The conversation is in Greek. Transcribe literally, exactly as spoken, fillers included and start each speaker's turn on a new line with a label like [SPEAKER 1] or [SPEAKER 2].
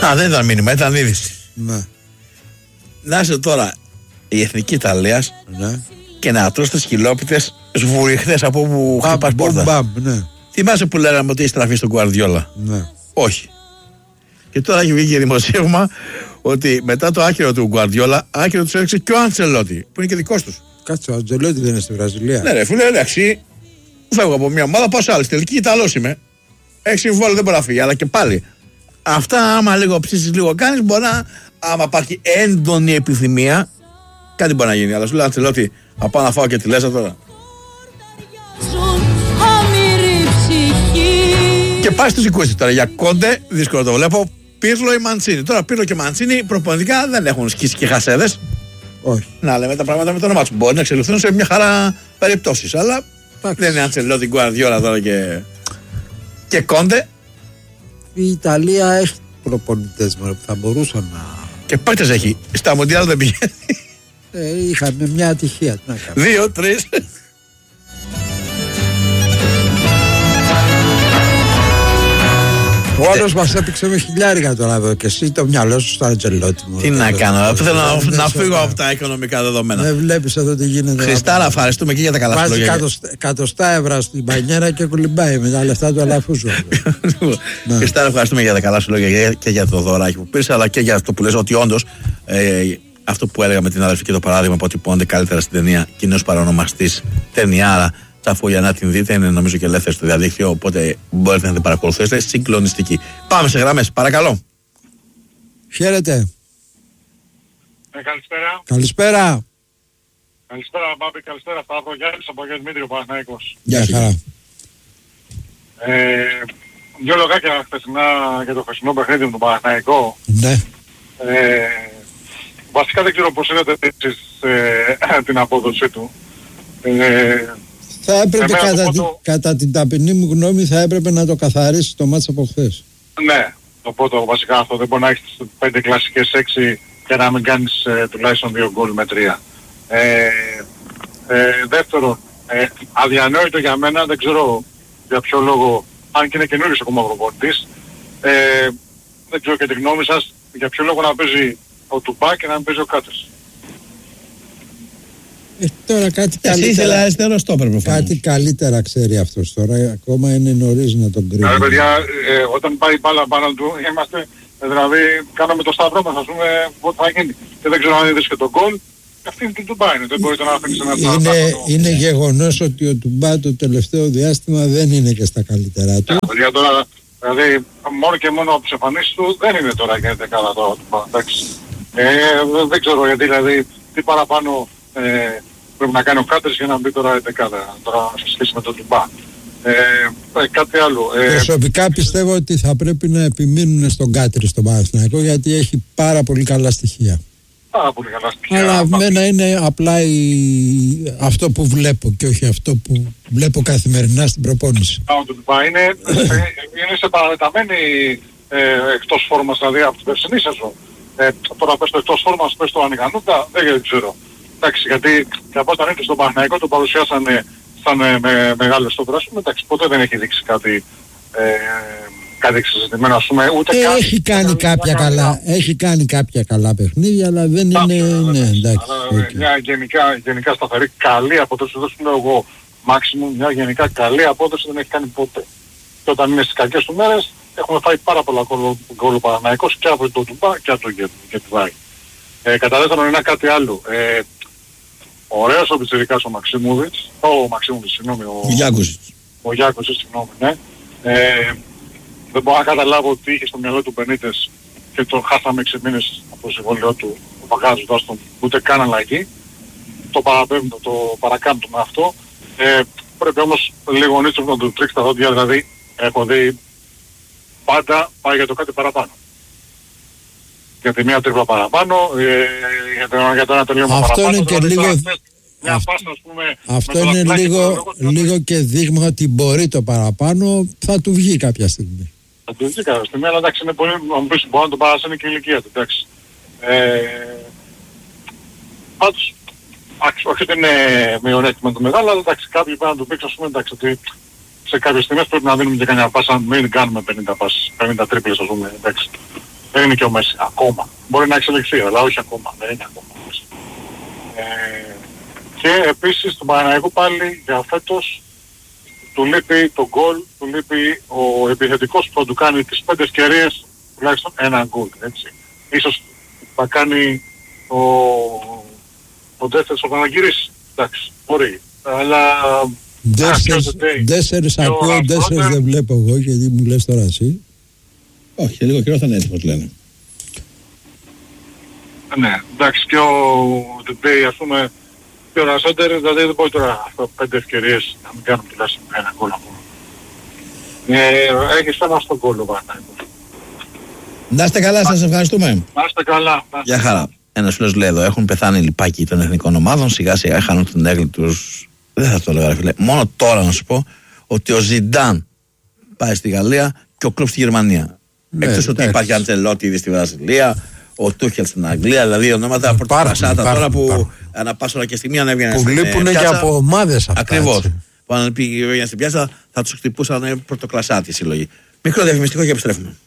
[SPEAKER 1] Α, δεν ήταν μήνυμα, ήταν είδηση.
[SPEAKER 2] Ναι.
[SPEAKER 1] Να είσαι τώρα η Εθνική Ιταλίας,
[SPEAKER 2] Ναι.
[SPEAKER 1] και να τρως τις χιλόπιτες σβουριχτές από όπου χτυπάς πόρτα.
[SPEAKER 2] Μπαμ, ναι.
[SPEAKER 1] Θυμάσαι που λέγαμε ότι έχει στραφεί στον Γκουαρδιόλα?
[SPEAKER 2] Ναι.
[SPEAKER 1] Όχι. Και τώρα έχει βγει και δημοσίευμα ότι μετά το άκυρο του Γκουαρδιόλα, άκυρο τους έδειξε και ο Αντσελότη, που είναι και δικός τους.
[SPEAKER 2] Κάτσε, ο Αντζελότη δεν είναι στη Βραζιλία.
[SPEAKER 1] Ναι, ρε φίλε, εντάξει. Φεύγω από μια ομάδα, πάω σε άλλη. Τελική Ιταλός είμαι. Έχει συμβόλαιο, δεν μπορεί να φύγει. Αλλά και πάλι. Αυτά, άμα λίγο ψήσεις, λίγο κάνεις, μπορεί να. Άμα υπάρχει έντονη επιθυμία, κάτι μπορεί να γίνει. Αλλά σου λέω, Αντσελότη, θα πάω να φάω και τη Λέζα τώρα. Και πάει στους δικούς του τώρα. Για Κόντε, δύσκολο το βλέπω. Πίρλο ή Μαντσίνη. Τώρα Πίρλο και Μαντσίνη προπονητικά δεν έχουν σκίσει και χασέδες.
[SPEAKER 2] Όχι.
[SPEAKER 1] Να λέμε τα πράγματα με το όνομά του. Μπορεί να εξελιχθούν σε μια χαρά περιπτώσεις. Αλλά
[SPEAKER 2] Εντάξει.
[SPEAKER 1] δεν είναι Αντσελότη, Γκουαρδιόλα τώρα και. και Κόντε.
[SPEAKER 2] Η Ιταλία έχει προπονητές που θα μπορούσαν να.
[SPEAKER 1] Και παίκτες έχει. Στα Μοντιάλ δεν πηγαίνει.
[SPEAKER 2] Ε, είχαμε μια ατυχία. Τι να κάνουμε.
[SPEAKER 1] Δύο, τρεις.
[SPEAKER 2] Ο άλλος μας έπαιξε με χιλιάρικα τώρα εδώ και εσύ το μυαλό σου στο Αντζελότη μου.
[SPEAKER 1] Τι να κάνω, θέλω να, να φύγω από τα οικονομικά δεδομένα.
[SPEAKER 2] Δεν βλέπεις εδώ τι γίνεται.
[SPEAKER 1] Χριστάρα, ευχαριστούμε και για τα καλά
[SPEAKER 2] βάζει
[SPEAKER 1] λόγια.
[SPEAKER 2] εκατοστά ευρώ στην μπανιέρα και κολυμπάει με τα λεφτά του αλαφούζου.
[SPEAKER 1] Ναι. Χριστάρα, ευχαριστούμε για τα καλά σου λόγια και για το δωράκι που πήρες, αλλά και για αυτό που λες ότι όντως ε, αυτό που έλεγα με την αδελφή και το παράδειγμα που αποτυπώνεται καλύτερα στην ταινία, κοινός παρονομαστής ταινιάρα. Αφού για να την δείτε είναι νομίζω και ελεύθερη στο διαδίκτυο, οπότε μπορείτε να την παρακολουθήσετε. Συγκλονιστική. Πάμε σε γραμμές, παρακαλώ.
[SPEAKER 2] Χαίρετε.
[SPEAKER 3] Ε, καλησπέρα.
[SPEAKER 2] Καλησπέρα.
[SPEAKER 3] Καλησπέρα, Μπάμπη. Καλησπέρα, Σταύρο. Γιάννης από Αγία Δημήτρη, ο Παναθηναϊκός.
[SPEAKER 2] Γεια χαρά.
[SPEAKER 3] Ε, δύο λογάκια χθεσινά για το χθεσινό παιχνίδι του Παναθηναϊκό.
[SPEAKER 2] Ναι.
[SPEAKER 3] Ε, βασικά δεν ξέρω πώς είδατε εσείς ε, την απόδοσή του. Ε,
[SPEAKER 2] Θα έπρεπε
[SPEAKER 3] Εμένα
[SPEAKER 2] κατά,
[SPEAKER 3] το
[SPEAKER 2] τη,
[SPEAKER 3] πρώτο-
[SPEAKER 2] κατά την ταπεινή μου γνώμη θα έπρεπε να το καθαρίσει το μάτς από χθες.
[SPEAKER 3] ναι, το πρώτο βασικά αυτό. Δεν μπορεί να έχεις πέντε κλασικές έξι και να μην κάνεις ε, τουλάχιστον δύο γκολ με τρία. Ε, ε, δεύτερον, ε, αδιανόητο για μένα, δεν ξέρω για ποιο λόγο, αν και είναι καινούργιος ακόμα προπονητής, ε, δεν ξέρω και τη γνώμη σας, για ποιο λόγο να παίζει ο Τουμπά και να μην παίζει ο Κάτες.
[SPEAKER 2] Ε, τώρα κάτι
[SPEAKER 1] Εσύ ήθελα
[SPEAKER 2] καλύτερα,
[SPEAKER 1] αριστερό στόπερ προφανώς.
[SPEAKER 2] κάτι καλύτερα ξέρει αυτός τώρα. Ακόμα είναι νωρίς να τον κρίνει.
[SPEAKER 3] Δηλαδή παιδιά, ε, όταν πάει η μπάλα πάνω του, είμαστε, ε, δηλαδή κάναμε το σταυρό μας, ας πούμε, ό,τι θα γίνει. Και δεν ξέρω αν είδες και τον γκολ, αυτή είναι του Τουμπά είναι, δεν μπορείτε να αφήνεις ένα
[SPEAKER 2] Είναι,
[SPEAKER 3] παραπάνω.
[SPEAKER 2] είναι γεγονός ότι ο Τουμπά το τελευταίο διάστημα δεν είναι και στα καλύτερά του.
[SPEAKER 3] Ναι, παιδιά τώρα, δηλαδή μόνο και μόνο από τις εμφανίσεις του δεν είναι τώρα και δεκάδα τώρα ο Τουμπά, εντάξει. Ε, δεν- δεν ξέρω γιατί δηλαδή, τι παραπάνω ε, πρέπει να κάνει ο Κάτρης για να μπει τώρα η δεκάδα, τώρα σε σχέση με τον Τουμπά. Ε, ε, κάτι άλλο. Ε,
[SPEAKER 2] Προσωπικά πιστεύω ότι θα πρέπει να επιμείνουν στον Κάτρη στον Παναθηναϊκό γιατί έχει πάρα πολύ καλά στοιχεία.
[SPEAKER 3] πάρα πολύ καλά στοιχεία.
[SPEAKER 2] Αλλά μένα είναι απλά η... αυτό που βλέπω και όχι αυτό που βλέπω καθημερινά στην προπόνηση.
[SPEAKER 3] Πάνω του Τουμπά είναι, ε, είναι σε παραμεταμένη ε, εκτός φόρμας, δηλαδή από την περσινή σεζόν. Ε, τώρα πες το εκτός φόρμας, πες το ανικανούτα, δεν ξέρω. Εντάξει, γιατί και από όταν ήρθε στον Παναθηναϊκό το παρουσιάσανε σαν ε, με, μεγάλο στο πράσινο, εντάξει, ποτέ δεν έχει δείξει κάτι, ε, κάτι εξεζητημένο, ας πούμε, ούτε
[SPEAKER 2] Και
[SPEAKER 3] κάτι.
[SPEAKER 2] έχει κάνει κάποια καλά, έχει κάνει κάποια καλά παιχνίδια, αλλά δεν είναι, ναι, εντάξει.
[SPEAKER 3] Αλλά, ε,
[SPEAKER 2] οκ.
[SPEAKER 3] μια γενικά, γενικά σταθερή, καλή απόδοση, δεν σου λέω εγώ maximum, μια γενικά καλή απόδοση δεν έχει κάνει ποτέ. Και όταν είναι στις κακές του μέρες, έχουμε φάει πάρα πολλά γκολ ο Παναθηναϊκός και από τον Τουμπά και από τον Γετβάη. Ε, κατά δεύτερον, είναι κάτι άλλο. Ε, ωραίος ο πιτσιρικάς ο Μαξίμουβιτς, ο Μαξίμουβιτς, συγγνώμη, ο,
[SPEAKER 1] Γιάκουσιτς.
[SPEAKER 3] ο Γιάκος, συγγνώμη, ναι. Ε, δεν μπορώ να καταλάβω ότι είχε στο μυαλό του Μπενίτες και τον χάσαμε έξι μήνες από το συμβόλαιό του, ο παγάζοντας τον ούτε καν αλλαγή. Το παραπέμπτω, το παρακάμπτω με αυτό. Ε, πρέπει όμως λίγο νύτσος να του τρίξει τα δόντια, δηλαδή έχω δει πάντα πάει για το κάτι παραπάνω. Για τη μία τρίπλα παραπάνω, ε, για, το, για το ένα τελείωμα
[SPEAKER 2] Αυτό
[SPEAKER 3] παραπάνω.
[SPEAKER 2] είναι και
[SPEAKER 3] δηλαδή,
[SPEAKER 2] λίγο-
[SPEAKER 3] τώρα θες μια
[SPEAKER 2] αυ-
[SPEAKER 3] πάσα, ας πούμε,
[SPEAKER 2] Αυτό
[SPEAKER 3] με το
[SPEAKER 2] είναι
[SPEAKER 3] λαπτάκι,
[SPEAKER 2] λίγο,
[SPEAKER 3] το λόγο,
[SPEAKER 2] λίγο και δείγμα ότι μπορεί το παραπάνω, θα του βγει κάποια στιγμή.
[SPEAKER 3] θα του δει κάποια στιγμή, αλλά εντάξει είναι πολύ, να μου πεις μπορεί να τον παρασύνει και η ηλικία του, εντάξει. Ε, πάντως, άξι- όχι ότι είναι μειονέκτημα του μεγάλο, αλλά εντάξει κάποιοι πρέπει να του πείξουν, ας πούμε, εντάξει, ότι σε κάποιες στιγμές πρέπει να δίνουμε και κανένα πάσα, μην κάνουμε πενήντα πάσες, πενήντα τρίπλες, ας πούμε, εντάξει. Δεν είναι και ο Μέση ακόμα. Μπορεί να εξελιχθεί, αλλά όχι ακόμα. Δεν είναι ακόμα. Ε, και επίσης στον Παναθηναϊκό πάλι για φέτος του λείπει το γκολ, του λείπει ο επιθετικός που θα του κάνει τις πέντε ευκαιρίες τουλάχιστον ένα γκολ, έτσι. Ίσως θα κάνει ο, ο δεύτερος ο Παναγύρης, εντάξει, μπορεί, αλλά...
[SPEAKER 2] Τέσσερις ακούω, τέσσερις δεν βλέπω εγώ, γιατί μου λες τώρα εσύ.
[SPEAKER 1] Όχι, σε λίγο καιρό θα είναι έτοιμος λένε.
[SPEAKER 3] Ναι, εντάξει, και ο Ντεμπέι, ας πούμε, και ο Ρασόντερ, δηλαδή δεν μπορεί τώρα πέντε ευκαιρίες να μην κάνουν τουλάχιστον ένα γκολ ακόμα. Ε, έχει θέμα στον γκολ ο Παναθηναϊκός.
[SPEAKER 1] Να είστε καλά, σας ευχαριστούμε.
[SPEAKER 3] Να είστε καλά.
[SPEAKER 1] Γεια χαρά. Ένας φίλος λέει εδώ, έχουν πεθάνει λιπάκι των εθνικών ομάδων, σιγά σιγά χάνουν την έγκλη τους. Δεν θα το έλεγα, ρε φίλε. Μόνο τώρα να σου πω ότι ο Ζιντάν πάει στη Γαλλία και ο κλουμπ στη Γερμανία. Ναι, εκτός ότι υπάρχει Αντζελότη ήδη στη Βραζιλία, ο Τούχελ στην Αγγλία, δηλαδή ονόματα πρωτοπρασάτα τώρα που ανά πάσα ώρα και στιγμή αν έβγαιναν
[SPEAKER 2] στην πιάτσα. Που λείπουν και από ομάδες αυτά.
[SPEAKER 1] Ακριβώς. Που αν πήγαιναν στην πιάτσα θα τους χτυπούσαν πρωτοκλασάτη συλλογή. Μικρό διαφημιστικό και επιστρέφουμε.